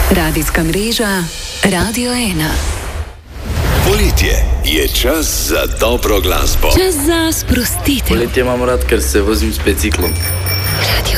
Radijska mreža Radio 1. Poletje je čas za dobro glasbo. Čas za sprostitev. Poletje imam rad, ker se vozim s biciklom. Radio